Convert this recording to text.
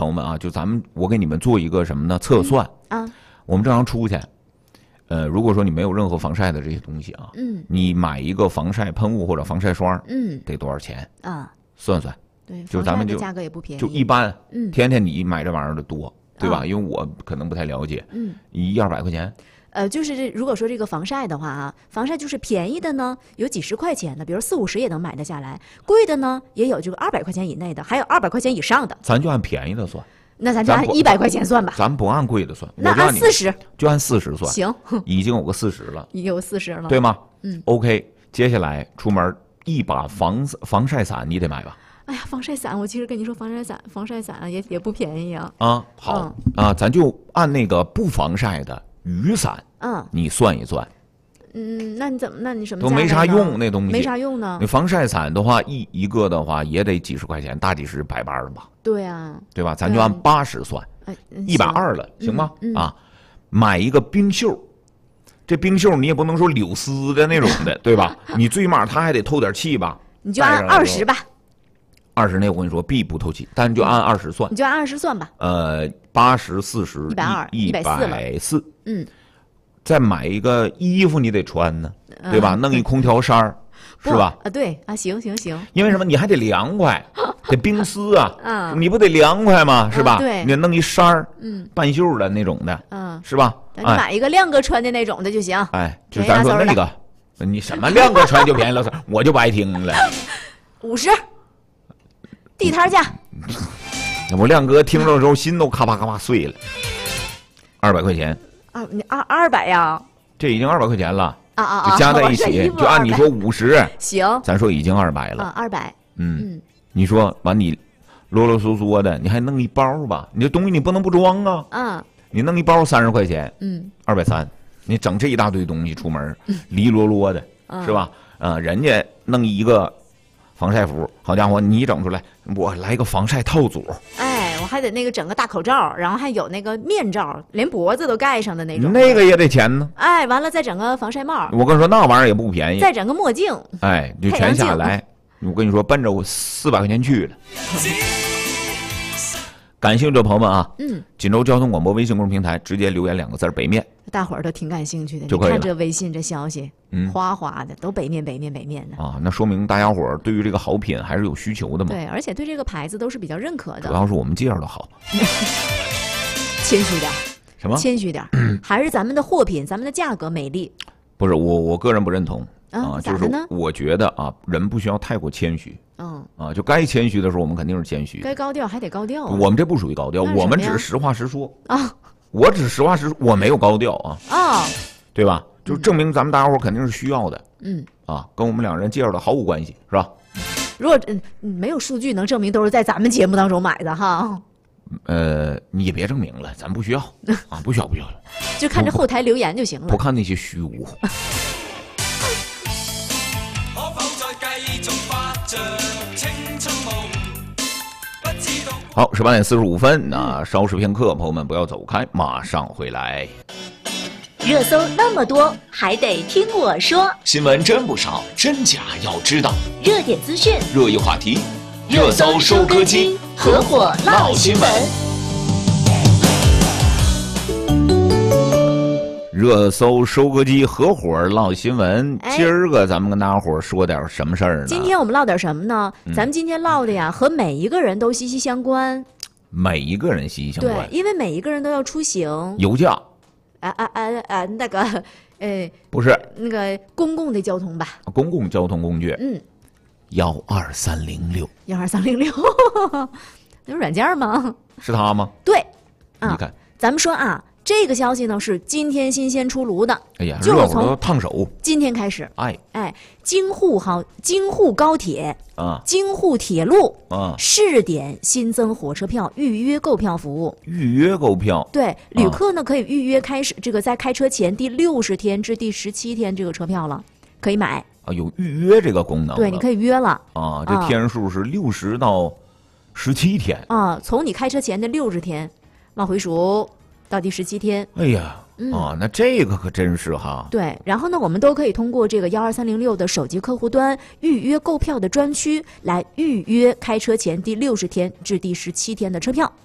朋友们啊，就我给你们做一个什么呢？测算啊。我们正常出去，如果说你没有任何防晒的这些东西啊，你买一个防晒喷雾或者防晒霜，得多少钱啊？算算。 对， 就咱们价格也不便宜， 就一般，天天你买这玩意儿的多，对吧？因为我可能不太了解，100-200块钱。 就是如果说这个防晒的话啊，防晒就是便宜的呢，有几十块钱的，比如40-50也能买得下来；贵的呢，也有这个200块钱以内的，还有200块钱以上的。 咱就按便宜的算， 那咱就按100块钱算吧。 咱不按贵的算， 那按40， 就按40算。 行， 已经有个40了， 已经有40了， 对吗？OK， 接下来出门一把防晒伞，你得买吧？ 哎呀，防晒伞，我其实跟你说，防晒伞也不便宜啊。 好啊，咱就按那个不防晒的雨伞，你算一算。 那你怎么？那你什么都没啥用，那东西没啥用呢。 你防晒伞的话，一个的话也得几十块钱，大几十百八的吧？ 对啊， 对吧？咱就按80算，120了，行吗？买一个冰袖，这冰袖你也不能说柳丝的那种的，对吧？你最起码它还得透点气吧？ 你就按20吧。 20那我跟你说必不透气，但你就按20算。 你就按20算吧。 80、40、140。再买一个衣服你得穿呢，对吧？弄一空调衫儿，是吧？ 对啊，行。 因为什么？你还得凉快，得冰丝啊，你不得凉快吗？是吧？ 对， 你得弄一衫儿，半袖的那种的，是吧？ 咱就买一个亮哥穿的那种的就行。 就咱说那个，你什么亮哥穿就便宜了，我就不爱听了。 50，地摊价。 我亮哥听着的时候心都咔吧咔吧碎了。200块钱。 你200呀？ 这已经200块钱了啊！ 就加在一起，就按你说50， 行， 咱说已经200了 200。 你说完你啰啰嗦嗦的，你还弄一包吧？你这东西你不能不装啊！你弄一包30块钱，230，你整这一大堆东西出门，离啰啰的，是吧？人家弄一个防晒服，好家伙，你整出来，我来个防晒套组。 我还得那个整个大口罩，然后还有那个面罩，连脖子都盖上的那种。 那个也得钱呢。 完了再整个防晒帽。 我跟你说，那玩意儿也不便宜。 再整个墨镜。 就全下来，我跟你说，奔着我400块钱去了。感兴趣的朋友们啊，锦州交通广播微信公众平台直接留言2个字“北面”， 大伙儿都挺感兴趣的。 就可以了。 你看这微信这消息，哗哗的都北面的啊，那说明大家伙儿对于这个好品还是有需求的嘛。 对，而且对这个牌子都是比较认可的。 主要是我们介绍的好。 谦虚点。 什么？ 谦虚点，还是咱们的货品，咱们的价格美丽。 不是我个人不认同就是呢？ 我觉得人不需要太过谦虚。就该谦虚的时候，我们肯定是谦虚。 该高调还得高调。 我们这不属于高调，我们只是实话实说我只实话实说，我没有高调对吧？就证明咱们大家伙肯定是需要的。跟我们2人介绍的毫无关系，是吧？ 如果没有数据能证明都是在咱们节目当中买的哈。 你也别证明了，咱不需要不需要， 就看这后台留言就行了， 不看那些虚无。好，18点45分，那稍事片刻，朋友们不要走开，马上回来。 热搜那么多，还得听我说。 新闻真不少，真假要知道。 热点资讯， 热议话题，热搜收割机，合伙唠新闻。 热搜收割机，合伙唠新闻。今儿个咱们跟大家伙说点什么事儿呢？ 今天我们唠点什么呢？咱们今天唠的呀，和每一个人都息息相关。 每一个人息息相关。 对，因为每一个人都要出行。 油价。 那个， 不是那个公共的交通吧？ 公共交通工具。12306。 12306，那是软件吗？ 是他吗？ 对， 你看， 咱们说这个消息呢是今天新鲜出炉的。 哎呀，热乎都烫手。 今天开始，京沪高铁京沪铁路试点新增火车票预约购票服务。 预约购票， 对，旅客呢可以预约在开车前第60天至第17天这个车票了，可以买有预约这个功能。 对，你可以约了这天数是60到17天从你开车前的60天往回数到第17天。 哎呀，那这个可真是哈。 对，然后呢，我们都可以通过这个12306的手机客户端预约购票的专区来预约开车前第60天至第17天的车票。